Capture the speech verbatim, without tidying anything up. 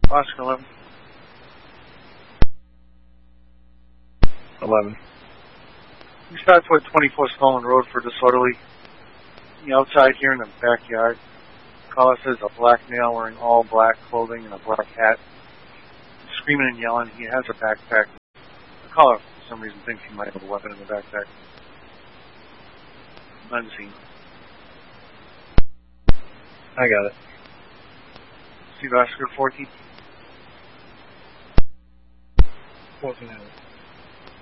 Oscar eleven. eleven. We start toward twenty-four Stolen Road for disorderly. The outside here in the backyard. Caller says a black male wearing all black clothing and a black hat. Screaming and yelling. He has a backpack. The caller, for some reason, thinks he might have a weapon in the backpack. Unseen. I got it. Steve Oscar fourteen. fourteen.